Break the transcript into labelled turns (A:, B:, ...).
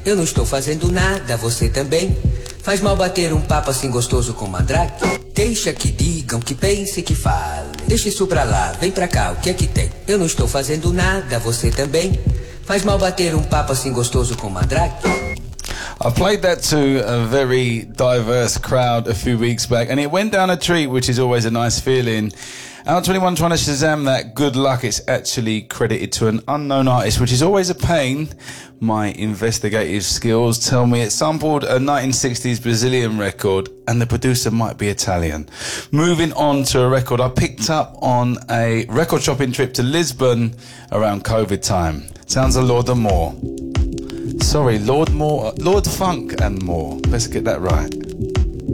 A: Eu não estou fazendo nada, você também. Faz mal bater um papo assim gostoso com mandrake. Deixa que digam, que pensem, que falem. Deixa isso pra lá, vem pra cá, o que é que tem? Eu não estou fazendo nada, você também. Faz mal bater um papo assim gostoso com mandrake.
B: I played that to a very diverse crowd a few weeks back, and it went down a treat, which is always a nice feeling. Out 21 trying to Shazam that good luck. It's actually credited to an unknown artist, which is always a pain. My investigative skills tell me it sampled a 1960s Brazilian record, and the producer might be Italian. Moving on to a record I picked up on a record shopping trip to Lisbon around COVID time. Sounds a Lord and More. Sorry, Lord Funk and More. Let's get that right.